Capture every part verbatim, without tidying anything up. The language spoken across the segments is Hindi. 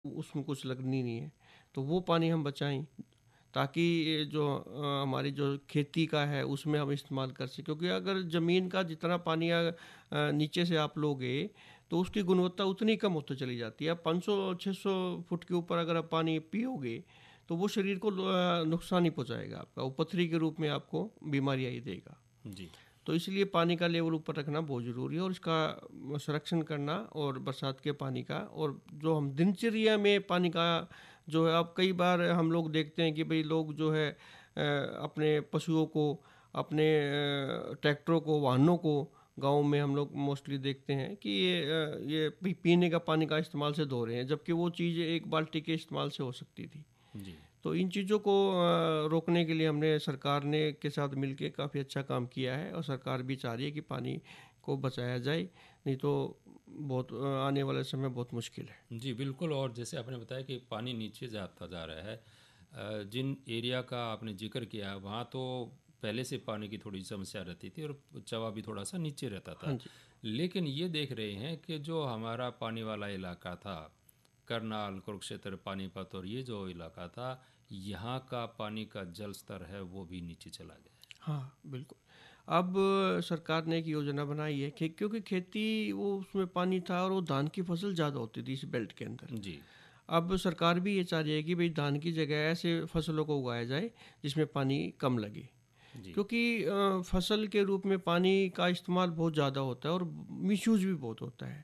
उसमें कुछ लगनी नहीं है, तो वो पानी हम बचाएँ ताकि ये जो अ, हमारी जो खेती का है उसमें हम इस्तेमाल कर सकें। क्योंकि अगर ज़मीन का जितना पानी अ अ, नीचे से आप लोगे तो उसकी गुणवत्ता उतनी कम होती चली जाती है। आप पाँच सौ छह सौ फुट के ऊपर अगर आप पानी पियोगे तो वो शरीर को ल अ, नुकसान ही पहुँचाएगा आपका, वो पथरी के रूप में आपको बीमारियाँ ही देगा। जी। तो इसलिए पानी का लेवल ऊपर रखना बहुत ज़रूरी है और इसका संरक्षण करना और बरसात के पानी का और जो हम दिनचर्या में पानी का जो है अब कई बार हम लोग देखते हैं कि भई लोग जो है अ, अपने पशुओं को, अपने अ, ट्रैक्टरों को, वाहनों को गाँव में हम लोग मोस्टली देखते हैं कि ये अ, ये पी पीने का पानी का इस्तेमाल से धो रहे हैं, जबकि वो चीज़ एक बाल्टी के इस्तेमाल से हो सकती थी। जी। तो इन चीज़ों को अ, रोकने के लिए हमने सरकार ने के साथ मिलके काफ़ी अच्छा काम किया है और सरकार भी चाह रही है कि पानी को बचाया जाए, नहीं तो बहुत अ, आने वाले समय बहुत मुश्किल है। जी, बिल्कुल। और जैसे आपने बताया कि पानी नीचे जाता जा रहा है, अ, जिन एरिया का आपने ज़िक्र किया वहाँ तो पहले से पानी की थोड़ी समस्या रहती थी और चवा भी थोड़ा-सा नीचे रहता हाँ था। जी। लेकिन ये देख रहे हैं कि जो हमारा पानी वाला इलाका था, करनाल, कुरुक्षेत्र, पानीपत और ये जो इलाका था, यहाँ का पानी का जल स्तर है वो भी नीचे चला गया है। हाँ, बिल्कुल। अब सरकार ने एक योजना बनाई है कि क्योंकि खेती वो उसमें पानी था और वो धान की फसल ज़्यादा होती थी इस बेल्ट के अंदर। जी। अब सरकार भी ये चाह रही है कि भई धान की जगह ऐसे फसलों को उगाया जाए जिसमें पानी कम लगे। जी। क्योंकि अ, फसल के रूप में पानी का इस्तेमाल बहुत ज़्यादा होता है और मिसयूज़ भी बहुत होता है।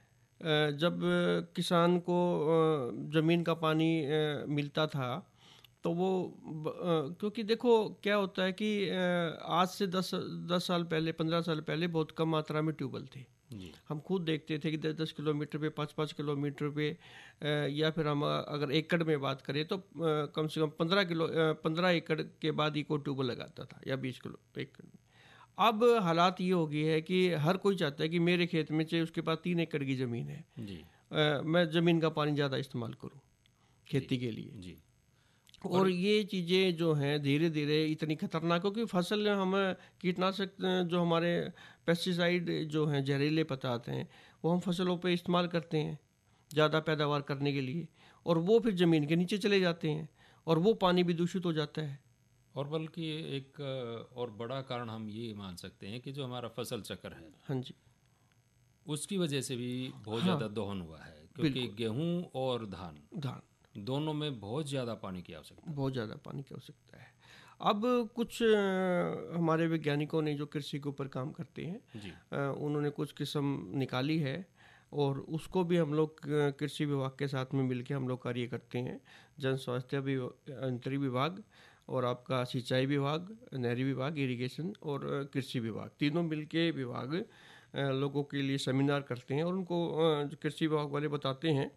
अ, जब किसान को अ, ज़मीन का पानी अ, मिलता था तो वो ब अ, क्योंकि देखो क्या होता है कि अ, आज से दस दस साल पहले, पंद्रह साल पहले बहुत कम मात्रा में ट्यूबवेल थे। जी। हम खुद देखते थे कि दस दस किलोमीटर पे, पाँच पाँच किलोमीटर पे अ, या फिर हम अ, अगर एकड़ में बात करें तो अ, कम से कम पंद्रह किलो अ, पंद्रह एकड़ के बाद ही कोई ट्यूबवेल लगाता था या बीस किलो एकड़ में। अब हालात ये हो गई है कि हर कोई चाहता है कि मेरे खेत में चाहे उसके पास तीन एकड़ की ज़मीन है, जी। अ, मैं ज़मीन का पानी ज़्यादा इस्तेमाल करूँ जी। खेती के लिए। जी। और और ये चीज़ें जो हैं धीरे-धीरे इतनी खतरनाक क्योंकि फसल हम कीटनाशक जो हमारे पेस्टिसाइड जो हैं जहरीले पदार्थ हैं, वो हम फसलों पे इस्तेमाल करते हैं, ज़्यादा पैदावार करने के लिए और वो फिर ज़मीन के नीचे चले जाते हैं और वो पानी भी दूषित हो जाता है। और बल्कि एक अ, और बड़ा कारण हम ये मान सकते हैं कि जो हमारा फसल चक्र है, हाँ जी। उसकी वजह से भी बहुत हाँ, ज़्यादा दोहन हुआ है, क्योंकि बिल्कुल। गेहूं और धान धान, दोनों में बहुत ज़्यादा पानी की आवश्यकता बहुत होती ज़्यादा पानी की आवश्यकता है। अब कुछ अ, हमारे वैज्ञानिकों ने जो कृषि के ऊपर काम करते हैं है। जी। अ, उन्होंने कुछ किस्म निकाली है और उसको भी हम लोग अ, कृषि विभाग के साथ में मिलके हम लोग कार्य करते हैं। जन स्वास्थ्य विभ अंतरी विभाग और आपका सिंचाई विभाग, नहरी विभाग, इरिगेशन और अ, कृषि विभाग, तीनों मिलके विभाग अ, लोगों के लिए सेमिनार करते हैं और उनको अ, जो कृषि विभाग वाले बताते हैं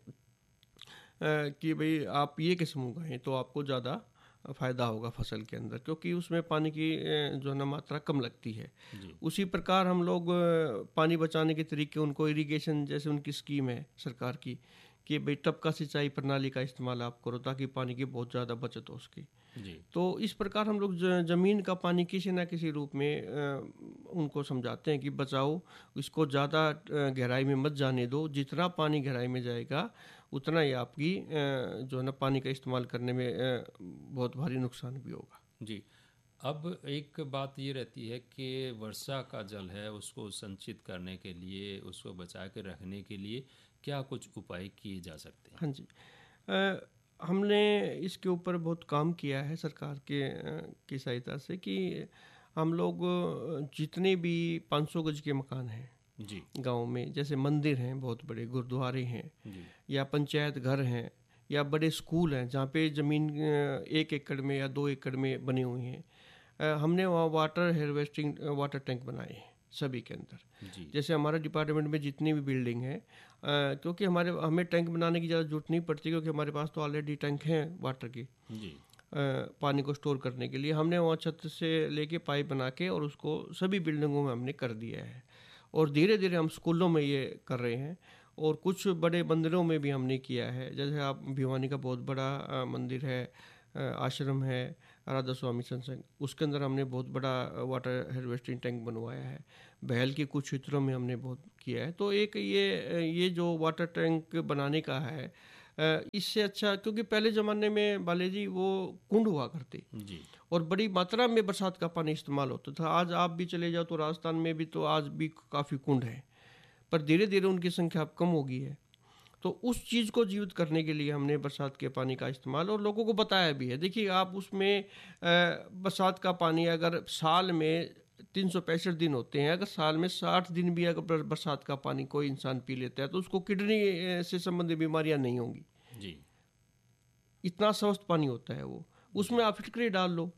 अ, कि भई आप ये किस्म उगाएँ तो आपको ज़्यादा फ़ायदा होगा फसल के अंदर क्योंकि उसमें पानी की अ, जो है ना मात्रा कम लगती है। जी। उसी प्रकार हम लोग अ, पानी बचाने के तरीके उनको इरिगेशन जैसे उनकी स्कीम है सरकार की कि भई टपका सिंचाई प्रणाली का इस्तेमाल आप करो ताकि पानी की बहुत ज़्यादा बचत हो उसकी। जी। तो इस प्रकार हम लोग ज ज़मीन का पानी किसी न किसी रूप में अ, उनको समझाते हैं कि बचाओ, इसको ज़्यादा अ, गहराई में मत जाने दो, जितना पानी गहराई में जाएगा, उतना ही आपकी अ, जो है ना पानी का इस्तेमाल करने में अ, बहुत भारी नुकसान भी होगा। जी। अब एक बात ये रहती है कि वर्षा का जल है उसको संचित करने के लिए, उसको बचा के रखने के लिए क्या कुछ उपाय किए जा सकते हैं? हाँ जी। अ, हमने इसके ऊपर बहुत काम किया है सरकार के अ, की सहायता से कि हम लोग अ, जितने भी पाँच सौ गज के मकान हैं जी। गाँव में, जैसे मंदिर हैं बहुत बड़े, गुरुद्वारे हैं जी। या पंचायत घर हैं या बड़े स्कूल हैं जहाँ पे ज़मीन अ, एक एकड़ में या दो एकड़ में बनी हुई हैं। अ, हमने वहाँ वाटर हार्वेस्टिंग वाटर टैंक बनाए हैं सभी के अंदर। जी। जैसे हमारे डिपार्टमेंट में जितनी भी बिल्डिंग है अ, क्योंकि हमारे हमें टैंक बनाने की ज़्यादा ज़रूरत नहीं पड़ती क्योंकि हमारे पास तो ऑलरेडी टैंक हैं वाटर की जी। अ, पानी को स्टोर करने के लिए। हमने वहाँ छत से लेके पाइप बना के और उसको सभी बिल्डिंगों में हमने कर दिया है और धीरे-धीरे हम स्कूलों में ये कर रहे हैं और कुछ बड़े मंदिरों में भी हमने किया है। जैसे आप भिवानी का बहुत बड़ा अ, मंदिर है, अ, आश्रम है, राधा स्वामी सत्संग, उसके अंदर हमने बहुत बड़ा वाटर हार्वेस्टिंग टैंक बनवाया है। बहल के कुछ क्षेत्रों में हमने बहुत किया है। तो एक ये ये जो वाटर टैंक बनाने का है अ, इससे अच्छा, क्योंकि पहले ज़माने में बाले जी वो कुंड हुआ करते जी और बड़ी मात्रा में बरसात का पानी इस्तेमाल होता था। आज आप भी चले जाओ तो राजस्थान में भी तो आज भी काफ़ी कुंड है, पर धीरे धीरे उनकी संख्या अब कम हो गई है। तो उस चीज़ को जीवित करने के लिए हमने बरसात के पानी का इस्तेमाल और लोगों को बताया भी है। देखिए आप उसमें अ, बरसात का पानी अगर साल में तीन सौ पैंसठ दिन होते हैं, अगर साल में साठ दिन भी अगर बर- बरसात का पानी कोई इंसान पी लेता है तो उसको किडनी अ, से संबंधित बीमारियां नहीं होंगी। जी इतना स्वस्थ पानी होता है वो। जी उसमें आप फिटकरी डाल लो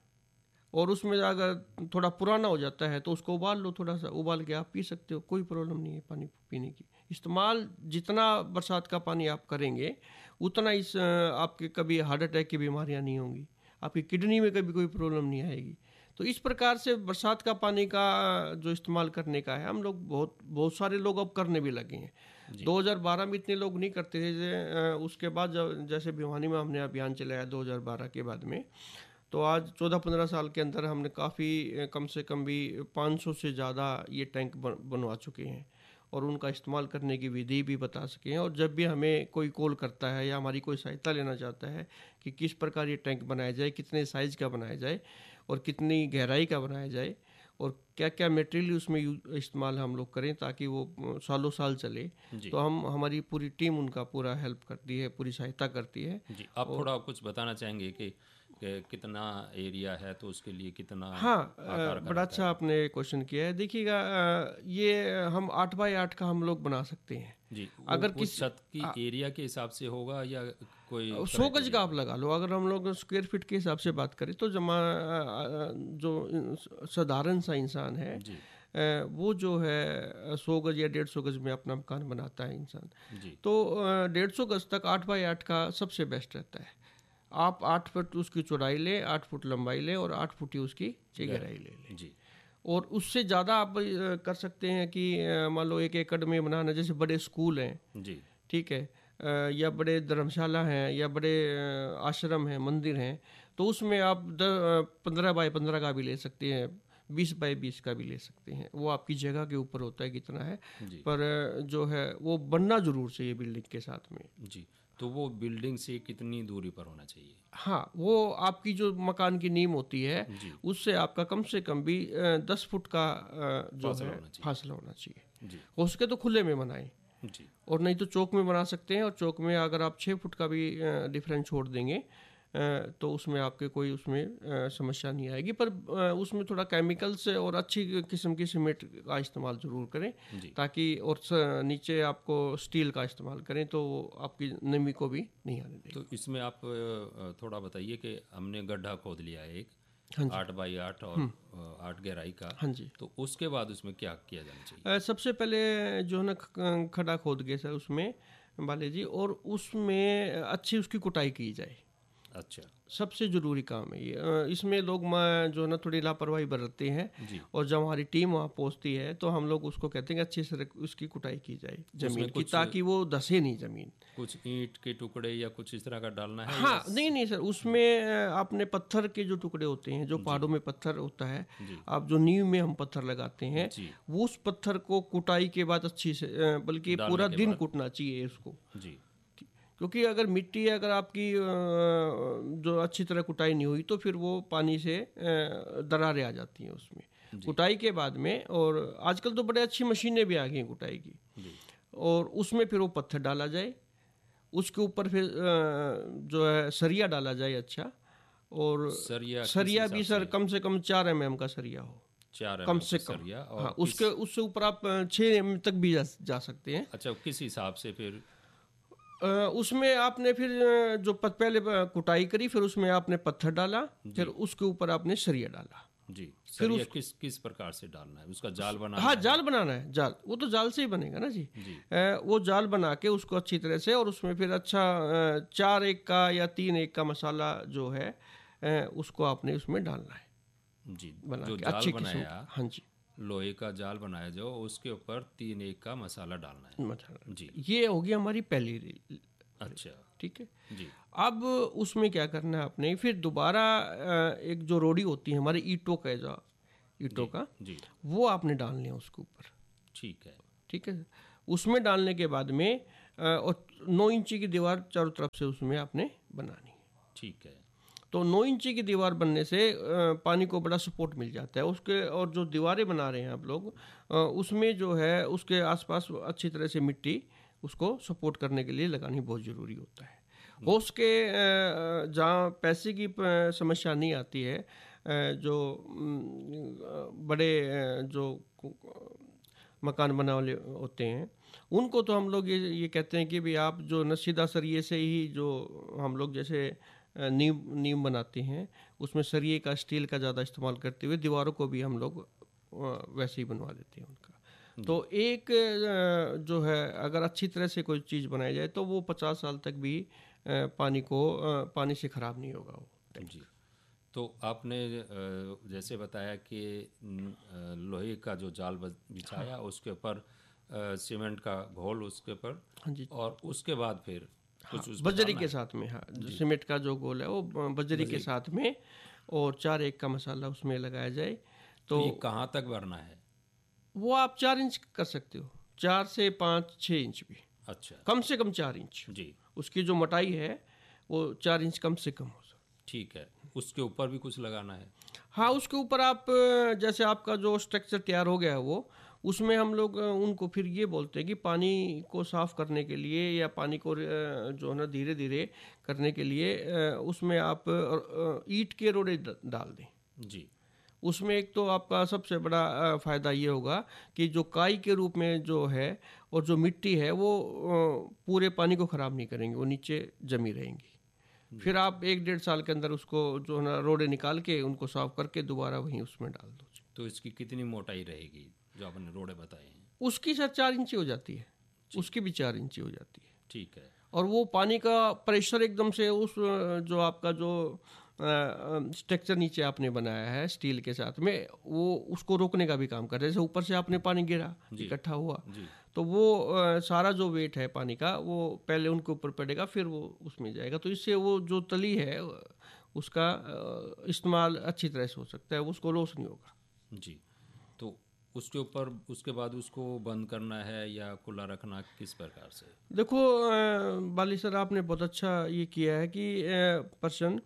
और उसमें अगर थोड़ा पुराना हो जाता है तो उसको उबाल लो, थोड़ा सा उबाल के आप पी सकते हो, कोई प्रॉब्लम नहीं है पानी पीने की। इस्तेमाल जितना बरसात का पानी आप करेंगे उतना इस अ, आपके कभी हार्ट अटैक की बीमारियां नहीं होंगी, आपकी किडनी में कभी कोई प्रॉब्लम नहीं आएगी। तो इस प्रकार से बरसात का पानी का जो इस्तेमाल करने का है, हम लोग बहुत बहुत सारे लोग अब करने भी लगे हैं। जी दो हज़ार बारह में इतने लोग नहीं करते थे जे, अ, उसके बाद जब जैसे भिवानी में हमने अभियान चलाया दो हज़ार बारह के बाद में, तो आज चौदह पंद्रह साल के अंदर हमने काफ़ी कम से कम भी पाँच सौ से ज़्यादा ये टैंक बन बनवा चुके हैं और उनका इस्तेमाल करने की विधि भी बता सके हैं। और जब भी हमें कोई कॉल करता है या हमारी कोई सहायता लेना चाहता है कि किस प्रकार ये टैंक बनाया जाए, कितने साइज़ का बनाया जाए और कितनी गहराई का बनाया जाए और क्या क्या मटेरियल उसमें यूज इस्तेमाल हम लोग करें ताकि वो अ, सालों साल चले, जी तो हम हमारी पूरी टीम उनका पूरा हेल्प करती है, पूरी सहायता करती है। जी आप और थोड़ा कुछ बताना चाहेंगे कि, कि कितना एरिया है तो उसके लिए कितना हाँ, आकार अ, का बड़ा रहता अच्छा है? आपने क्वेश्चन किया है। देखिएगा, अ, ये हम आठ बाई आठ का हम लोग बना सकते हैं। जी वो अगर उस किसी छत की एरिया के हिसाब से होगा या कोई सौ गज का क्राइटेरिया आप होगा? लगा लो, अगर हम लोग स्क्वायर फीट के हिसाब से बात करें तो जमा अ, अ, जो इन- साधारण सा इंसान है, जी अ, वो जो है सौ गज या डेढ़ सौ गज में अपना मकान बनाता है इंसान। जी तो अ, डेढ़ सौ गज तक आठ बाई आठ का सबसे बेस्ट रहता है। आप आठ फुट उसकी चौड़ाई ले, आठ फुट लंबाई ले और आठ फुट ही उसकी गहराई ले गहराई ले। जी और उससे ज़्यादा आप अ, कर सकते हैं कि अ, मान लो एक एकड़ में बनाना, जैसे बड़े स्कूल हैं, जी ठीक है, अ, या बड़े धर्मशाला हैं या बड़े अ, आश्रम हैं, मंदिर हैं, तो उसमें आप द पंद्रह बाई पंद्रह का भी ले सकते हैं, बीस बाई बीस का भी ले सकते हैं। वो आपकी जगह के ऊपर होता है कितना है, जी पर अ, जो है वो बनना ज़रूर चाहिए बिल्डिंग के साथ में। जी तो वो बिल्डिंग से कितनी दूरी पर होना चाहिए? हाँ, वो आपकी जो मकान की नींव होती है जी उससे आपका कम से कम भी अ, दस फुट का अ, जो फासला है होना चाहिए। फासला होना चाहिए। जी हो सके तो खुले में बनाएं, जी और नहीं तो चौक में बना सकते हैं। और चौक में अगर आप छः फुट का भी डिफरेंस छोड़ देंगे अ, तो उसमें आपके कोई उसमें अ, समस्या नहीं आएगी। पर अ, उसमें थोड़ा केमिकल्स और अच्छी किस्म की सीमेंट का इस्तेमाल ज़रूर करें, जी ताकि और स- नीचे आपको स्टील का इस्तेमाल करें तो वो आपकी नमी को भी नहीं आने तो देगा। इसमें आप अ, थोड़ा बताइए कि हमने गड्ढा खोद लिया है एक हाँ जी। आठ बाई आठ और अ, आठ गहराई का, हाँ जी। तो उसके बाद उसमें क्या किया जाना चाहिए? अ, सबसे पहले जो है ना ख- खड्डा खोद के सर उसमें बाले जी, और उसमें अच्छी उसकी कुटाई की जाए। अच्छा सबसे ज़रूरी काम है ये। अ, इसमें लोग म- जो है ना थोड़ी लापरवाही बरतते हैं, जी और जब हमारी टीम वहाँ पहुँचती है तो हम लोग उसको कहते हैं कि अच्छे से रख- उसकी कुटाई की जाए उसमें ज़मीन की, कुछ ताकि वो धसे नहीं ज़मीन। कुछ ईंट के टुकड़े या कुछ इस तरह का डालना है या हाँ, नहीं स- नहीं सर, उसमें अ, आपने पत्थर के जो टुकड़े होते हैं, जो जी पहाड़ों में पत्थर होता है, जी आप जो नींव में हम पत्थर लगाते हैं, जी वो उस पत्थर को कुटाई के बाद अच्छी से अ, बल्कि डालने पूरा के दिन बाद कूटना चाहिए उसको। जी क्योंकि अगर मिट्टी अगर आपकी अ, जो अच्छी तरह कुटाई नहीं हुई तो फिर वो पानी से अ, दरारें आ जाती हैं उसमें जी कुटाई के बाद में। और आजकल तो बड़े अच्छी मशीनें भी आ गई हैं कुटाई की, जी और उसमें फिर वो पत्थर डाला जाए, उसके ऊपर फिर अ, जो है सरिया डाला जाए अच्छा। और सरिया किस सरिया भी हिसाब सर से? कम से कम चार एम एम का सरिया हो, चार एम कम एम का से कम। सरिया हाँ, और उसके किस उससे ऊपर आप अ, छः एम तक भी जा, जा सकते हैं। अच्छा किस हिसाब से फिर? अ, उसमें आपने फिर अ, जो पत, पहले अ, कुटाई करी, फिर उसमें आपने पत्थर डाला, फिर जी उसके ऊपर आपने सरिया डाला, जी फिर सरिया उसको। किस किस प्रकार से डालना है? उसका जाल हाँ, बनाना है? जाल बनाना है, जाल वो तो जाल से ही बनेगा ना जी। जी अ, वो जाल बना के उसको अच्छी तरह से, और उसमें फिर अच्छा अ, चार एक का या तीन एक का मसाला जो है अ, उसको आपने उसमें डालना है, जी बना जो के जाल अच्छी किस्म बनाया, का। हाँ जी, लोहे का जाल बनाया जो उसके ऊपर तीन एक का मसाला डालना है। मसाला। जी ये होगी हमारी पहली रील। अच्छा ठीक है। जी अब उसमें क्या करना है आपने, फिर दोबारा अ, एक जो रोड़ी होती है हमारी ईंटों का, जो ईंटों जी का, जी वो आपने डालने हैं उसके ऊपर। ठीक है ठीक है। उसमें डालने के बाद में अ, और नौ इंची की दीवार चारों तरफ से उसमें आपने बनानी है। ठीक है। तो नौ इंची की दीवार बनने से अ, पानी को बड़ा सपोर्ट मिल जाता है उसके। और जो दीवारें बना रहे हैं आप लोग, अ, उसमें जो है उसके आसपास अच्छी तरह से मिट्टी उसको सपोर्ट करने के लिए लगानी बहुत ज़रूरी होता है। हो सके अ, जहाँ पैसे की प- समस्या नहीं आती है, अ, जो उम, बड़े अ, जो मकान बनाने वाले होते हैं, उनको तो हम लोग ये ये कहते हैं कि भाई आप जो न सीधा सरिये से ही जो हम लोग जैसे अ, नींव नींव बनाते हैं, उसमें सरिये का स्टील का ज़्यादा इस्तेमाल करते हुए दीवारों को भी हम लोग अ, वैसे ही बनवा देते हैं उनका। तो एक अ, जो है अगर अच्छी तरह से कोई चीज़ बनाई जाए तो वो पचास साल तक भी अ, पानी को अ, पानी से ख़राब नहीं होगा वो टैंक। जी। तो आपने अ, जैसे बताया कि न, अ, लोहे का जो जाल बच- बिछाया, उसके ऊपर अ, सीमेंट का घोल उसके ऊपर, हाँ जी। और उसके बाद फिर हाँ, कुछ उसमें बजरी डालना के है। साथ में, हाँ, जो जी। सीमेंट का जो घोल है वो ब- बजरी के बजरी का। साथ में, और चार एक का मसाला उसमें लगाया जाए तो तो ये कहाँ तक भरना है? वो आप चार इंच कर सकते हो, चार से पाँच छः इंच भी, अच्छा। कम से कम चार इंच। जी। उसकी जो मोटाई है वो चार इंच कम से कम हो सकती। ठीक है। उसके ऊपर भी कुछ लगाना है? हाँ, उसके ऊपर आप अ, जैसे आपका जो स्ट्रक्चर तैयार हो गया है वो, उसमें हम लोग अ, उनको फिर ये बोलते हैं कि पानी को साफ़ करने के लिए या पानी को अ, जो है ना धीरे धीरे करने के लिए अ, उसमें आप अ, अ, ईंट के रोड़े ड- डाल दें। जी। उसमें एक तो आपका सबसे बड़ा अ, फ़ायदा ये होगा कि जो काई के रूप में जो है और जो मिट्टी है वो अ, पूरे पानी को ख़राब नहीं करेंगे, वो नीचे जमी रहेंगी। जी। फिर आप एक डेढ़ साल के अंदर उसको जो है ना रोड़े निकाल के उनको साफ करके दोबारा वहीं उसमें डाल दो। तो इसकी कितनी मोटाई रहेगी जो आपने रोड़े बताए हैं? उसकी सर चार इंची हो जाती है, जी। उसकी भी चार इंची हो जाती है। ठीक है। और वो पानी का प्रेशर एकदम से उस अ, जो आपका जो स्ट्रक्चर नीचे आपने बनाया है स्टील के साथ में, वो उसको रोकने का भी काम कर रहा है। जैसे ऊपर से आपने पानी गिरा, जी। इकट्ठा हुआ, जी। तो वो अ, सारा जो वेट है पानी का वो पहले उनके ऊपर पड़ेगा, फिर वो उसमें जाएगा। तो इससे वो जो तली है उसका अ, इस्तेमाल अच्छी तरह से हो सकता है, उसको लॉस नहीं होगा। जी। तो उसके ऊपर उसके बाद उसको बंद करना है या खुला रखना, किस प्रकार से? देखो अ, बाली सर, आपने बहुत अच्छा ये किया है कि पर्सन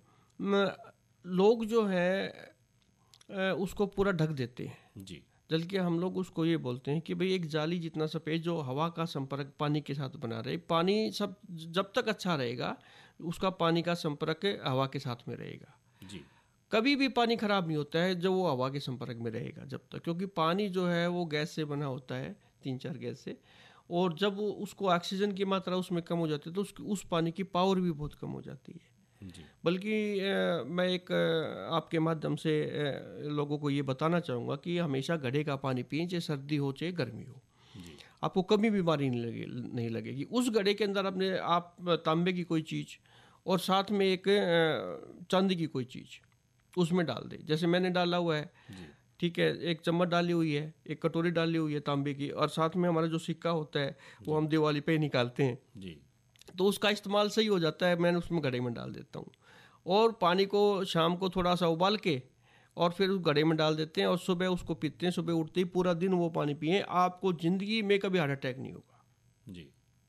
लोग जो है अ, उसको पूरा ढक देते हैं, जी। बल्कि हम लोग उसको ये बोलते हैं कि भाई एक जाली जितना सफ़ेद जो हवा का संपर्क पानी के साथ बना रहे। पानी सब जब तक अच्छा रहेगा उसका पानी का संपर्क हवा के साथ में रहेगा। जी। कभी भी पानी खराब नहीं होता है जब वो हवा के संपर्क में रहेगा जब तक, क्योंकि पानी जो है वो गैस से बना होता है, तीन चार गैस से। और जब वो उसको ऑक्सीजन की मात्रा उसमें कम हो जाती है तो उसकी उस पानी की पावर भी बहुत कम हो जाती है। जी। बल्कि अ, मैं एक अ, आपके माध्यम से अ, लोगों को ये बताना चाहूँगा कि हमेशा घड़े का पानी पिएं, चाहे सर्दी हो चाहे गर्मी हो। जी। आपको कभी बीमारी नहीं लगे नहीं लगेगी। उस घड़े के अंदर अपने आप तांबे की कोई चीज़ और साथ में एक अ, चांदी की कोई चीज़ उसमें डाल दें। जैसे मैंने डाला हुआ है, जी। ठीक है, एक चम्मच डाली हुई है, एक कटोरी डाली हुई है तांबे की, और साथ में हमारा जो सिक्का होता है वो जी। हम दिवाली पे ही निकालते हैं, जी। तो उसका इस्तेमाल सही हो जाता है। मैंने उसमें घड़े में डाल देता हूँ और पानी को शाम को थोड़ा सा उबाल के और फिर उस घड़े में डाल देते हैं और सुबह उसको पीते हैं। सुबह उठते ही पूरा दिन वो पानी पिए, आपको ज़िंदगी में कभी हार्ट अटैक नहीं होगा जी।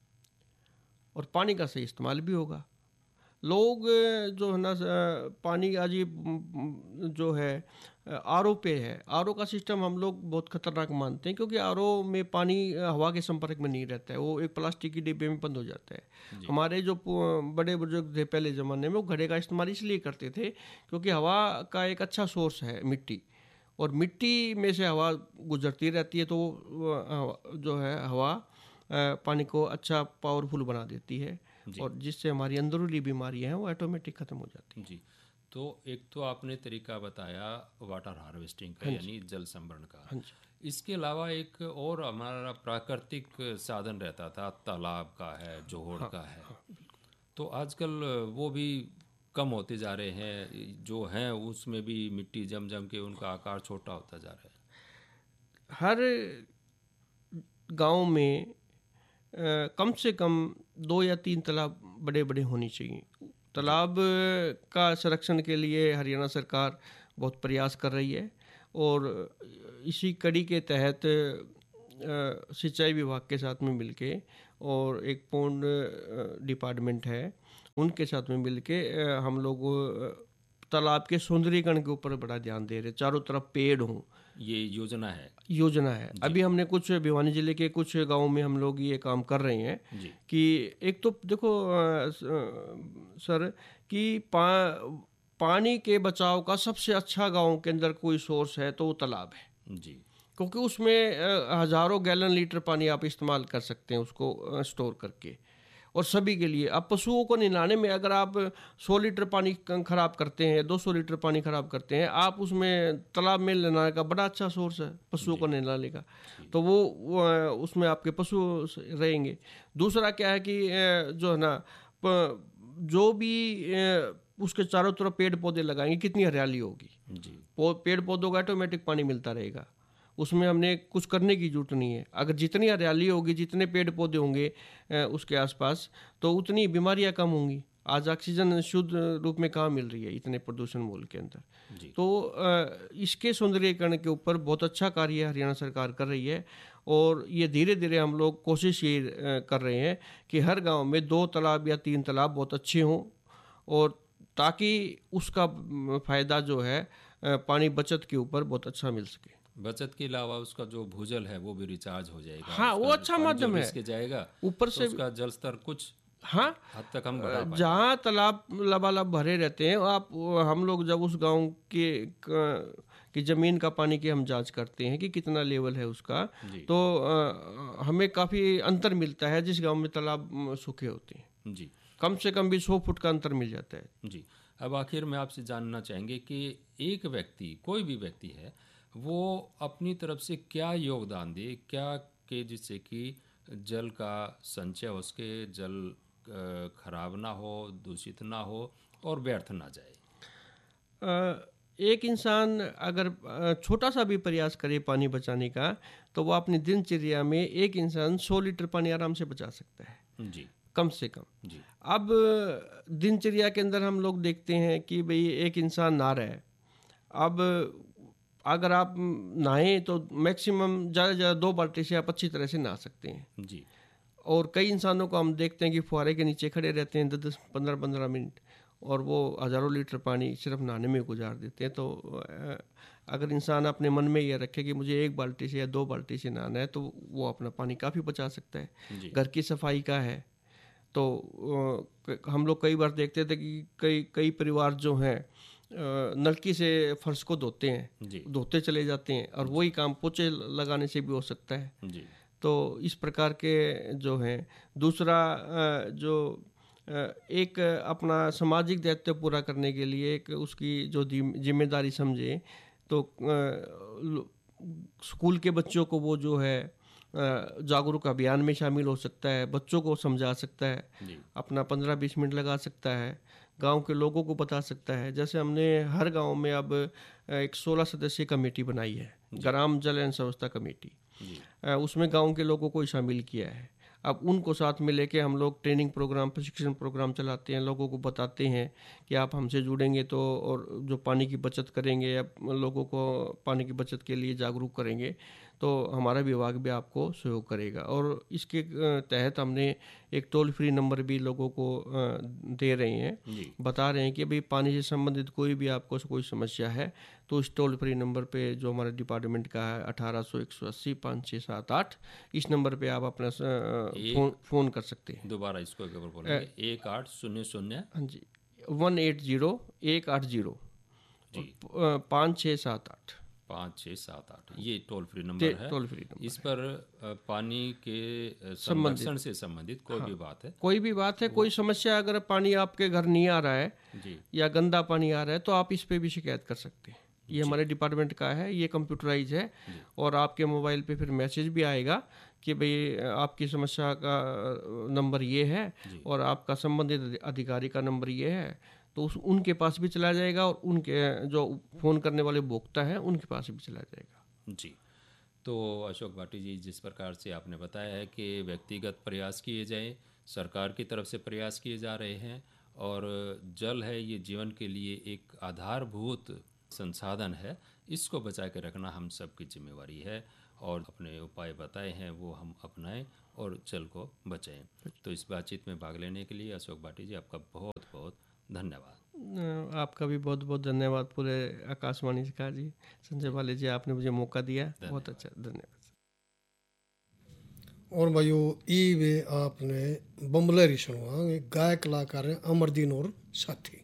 और पानी का सही इस्तेमाल भी होगा। लोग अ, जो है ना अ, पानी आज ये म, जो है आर ओ पे है। आर ओ का सिस्टम हम लोग बहुत खतरनाक मानते हैं, क्योंकि आर ओ में पानी अ, हवा के संपर्क में नहीं रहता है, वो एक प्लास्टिक की डिब्बे में बंद हो जाता है। जी। हमारे जो पु- बड़े बुजुर्ग थे पहले ज़माने में, वो घड़े का इस्तेमाल इसलिए करते थे क्योंकि हवा का एक अच्छा सोर्स है मिट्टी, और मिट्टी में से हवा गुजरती रहती है, तो वो, अ, जो है हवा अ, पानी को अच्छा पावरफुल बना देती है, जी। और जिससे हमारी अंदरूनी बीमारियां हैं वो ऑटोमेटिक ख़त्म हो जाती जी। तो एक तो आपने तरीका बताया वाटर हार्वेस्टिंग का, हैं। हाँ जी। यानी जल संभरण का। हाँ जी। इसके अलावा एक और हमारा प्राकृतिक साधन रहता था, तालाब का है, जोहड़ हाँ का है। हाँ। तो आजकल वो भी कम होते जा रहे हैं, जो हैं उसमें भी मिट्टी जम जम के उनका आकार छोटा होता जा रहा है। हर गांव में अ, कम से कम दो या तीन तालाब बड़े बड़े होने चाहिए। जी। तालाब का संरक्षण के लिए हरियाणा सरकार बहुत प्रयास कर रही है, और इसी कड़ी के तहत अ, सिंचाई विभाग के साथ में मिलके और एक पौंड डिपार्टमेंट है, उनके साथ में मिलके अ, हम लोग अ, तालाब के सौंदर्यीकरण के ऊपर बड़ा ध्यान दे रहे हैं। चारों तरफ पेड़ हों, ये योजना है। योजना है। जी अभी हमने कुछ भिवानी जिले के कुछ गाँव में हम लोग ये काम कर रहे हैं जी कि एक तो देखो अ, स- अ, सर कि पा, पानी के बचाव का सबसे अच्छा गांव के अंदर कोई सोर्स है तो वो तालाब है, जी क्योंकि उसमें अ, हजारों गैलन लीटर पानी आप इस्तेमाल कर सकते हैं उसको अ, स्टोर करके। और सभी के लिए, अब पशुओं को नहलाने में अगर आप सौ लीटर पानी क- खराब करते हैं, दो सौ लीटर पानी खराब करते हैं, आप उसमें तालाब में नहलाने का बड़ा अच्छा सोर्स है पशुओं को जी नहलाने का। जी तो वो, वो अ, उसमें आपके पशु स- रहेंगे। दूसरा क्या है कि अ, जो है ना, प- जो भी अ, उसके चारों तरफ पेड़ पौधे लगाएंगे, कितनी हरियाली होगी। जी पौ- पेड़ पौधों का ऑटोमेटिक पानी मिलता रहेगा, उसमें हमने कुछ करने की जरूरत नहीं है। अगर जितनी हरियाली होगी, जितने पेड़ पौधे होंगे अ, उसके आसपास, तो उतनी बीमारियां कम होंगी। आज ऑक्सीजन शुद्ध रूप में कहाँ मिल रही है इतने प्रदूषण मूल के अंदर। जी तो अ, इसके सौंदर्यीकरण के ऊपर बहुत अच्छा कार्य हरियाणा सरकार कर रही है। और ये धीरे धीरे हम लोग कोशिश ये अ, कर रहे हैं कि हर गांव में दो तालाब या तीन तालाब बहुत अच्छे हों, और ताकि उसका म, फायदा जो है अ, पानी बचत के ऊपर बहुत अच्छा मिल सके। बचत के अलावा उसका जो भूजल है वो भी रिचार्ज हो जाएगा, हाँ, वो उसका अच्छा पानी जो माध्यम है। रिस के जाएगा ऊपर तो से, उसका जल स्तर कुछ हाँ, हद तक हम अ, बढ़ा पाएंगे। जहाँ तालाब लबालब भरे रहते हैं, आप हम लोग जब उस गांव के क- की ज़मीन का पानी की हम जांच करते हैं कि कितना लेवल है उसका, जी तो अ, हमें काफ़ी अंतर मिलता है जिस गांव में तालाब म, सूखे होते हैं। जी कम से कम भी सौ फुट का अंतर मिल जाता है। जी। अब आखिर में आपसे जानना चाहेंगे कि एक व्यक्ति, कोई भी व्यक्ति है, वो अपनी तरफ से क्या योगदान दे, क्या के जिससे कि जल का संचय, उसके जल अ, खराब ना हो, दूषित ना हो और व्यर्थ ना जाए। अ, एक इंसान अगर अ, छोटा सा भी प्रयास करे पानी बचाने का, तो वो अपनी दिनचर्या में एक इंसान सौ लीटर पानी आराम से बचा सकता है, जी कम से कम। जी अब दिनचर्या के अंदर हम लोग देखते हैं कि भाई एक इंसान नहा रहा है। अब अगर आप नहाएं तो मैक्सिमम ज़्यादा से ज़्यादा दो बाल्टी से आप अच्छी तरह से नहा सकते हैं। जी और कई इंसानों को हम देखते हैं कि फुहारे के नीचे खड़े रहते हैं दस दस पंद्रह पंद्रह मिनट, और वो हज़ारों लीटर पानी सिर्फ नहाने में गुजार देते हैं। तो अ, अगर इंसान अपने मन में यह रखे कि मुझे एक बाल्टी से या दो बाल्टी से नहाना है, तो वो अपना पानी काफ़ी बचा सकता है। जी घर की सफाई का है, तो अ, क- हम लोग कई बार देखते थे कि कई कई परिवार जो हैं अ, नलकी से फर्श को धोते हैं, जी धोते चले जाते हैं, और वही काम पोछे लगाने से भी हो सकता है। जी तो इस प्रकार के जो हैं। दूसरा अ, जो अ, एक अपना सामाजिक दायित्व पूरा करने के लिए एक उसकी जो जिम- जिम्मेदारी समझे, तो अ, लो- स्कूल के बच्चों को वो जो है अ, जागरूक अभियान में शामिल हो सकता है, बच्चों को समझा सकता है, जी अपना पंद्रह बीस मिनट लगा सकता है, गांव के लोगों को बता सकता है। जैसे हमने हर गांव में अब अ, एक सोलह सदस्यीय कमेटी बनाई है, जी ग्राम जल एवं स्वच्छता कमेटी। जी अ, उसमें गांव के लोगों को ही शामिल किया है। अब उनको साथ में लेके हम लोग ट्रेनिंग प्रोग्राम, प्रशिक्षण प्रोग्राम चलाते हैं, लोगों को बताते हैं कि आप हमसे जुड़ेंगे तो, और जो पानी की बचत करेंगे या लोगों को पानी की बचत के लिए जागरूक करेंगे, तो हमारा विभाग भी आपको सहयोग करेगा। और इसके अ, तहत हमने एक टोल फ्री नंबर भी लोगों को अ, दे रहे हैं, जी बता रहे हैं कि भाई पानी से संबंधित कोई भी आपको कोई समस्या है, तो इस टोल फ्री नंबर पे जो हमारे डिपार्टमेंट का है, अठारह सौ एक सौ अस्सी पाँच छः सात आठ, इस नंबर पे आप अपना अ, फ़ोन एक, फ़ोन कर सकते हैं। दोबारा इसको एक बार अ, बोलेंगे, एक आठ शून्य शून्य हाँ जी, वन एट जीरो एक आठ जीरो जी और पाँच छः सात आठ, पाँच छः सात आठ, ये टोल फ्री ते नंबर है। टोल फ्री नंबर इस है। पर अ, पानी के अ, संबंधित, संरक्षण से संबंधित कोई हाँ, भी बात है कोई भी बात है, कोई वो, समस्या, अगर पानी आपके घर नहीं आ रहा है जी या गंदा पानी आ रहा है, तो आप इस पे भी शिकायत कर सकते हैं। ये जी हमारे डिपार्टमेंट का है, ये कंप्यूटराइज है, जी और आपके मोबाइल पे फिर मैसेज भी आएगा कि भाई आपकी समस्या का नंबर ये है, जी और आपका संबंधित अधिकारी का नंबर ये है, तो उस उनके पास भी चला जाएगा, और उनके जो फ़ोन करने वाले उपभोक्ता हैं उनके पास भी चला जाएगा। जी। तो अशोक भाटी जी, जिस प्रकार से आपने बताया है कि व्यक्तिगत प्रयास किए जाएं, सरकार की तरफ से प्रयास किए जा रहे हैं, और जल है ये जीवन के लिए एक आधारभूत संसाधन है, इसको बचा के रखना हम सबकी जिम्मेवारी है, और अपने उपाय बताए हैं वो हम अपनाएं और जल को बचाएं। तो इस बातचीत में भाग लेने के लिए अशोक भाटी जी आपका बहुत बहुत धन्यवाद। अ, आपका भी बहुत बहुत धन्यवाद पूरे आकाशवाणी का जी। संजय बाली जी, आपने मुझे मौका दिया, बहुत अच्छा, धन्यवाद। और भाइयों ई वे आपने बम्बलेरी सुनवा गायक कलाकार हैं अमरदीन और साथी।